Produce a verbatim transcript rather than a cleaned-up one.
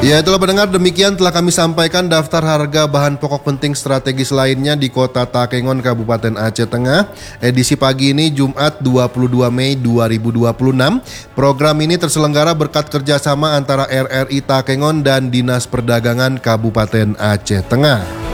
Ya, itulah pendengar, demikian telah kami sampaikan daftar harga bahan pokok penting strategis lainnya di Kota Takengon, Kabupaten Aceh Tengah. Edisi pagi ini Jumat dua puluh dua Mei dua ribu dua puluh enam. Program ini terselenggara berkat kerjasama antara R R I Takengon dan Dinas Perdagangan Kabupaten Aceh Tengah.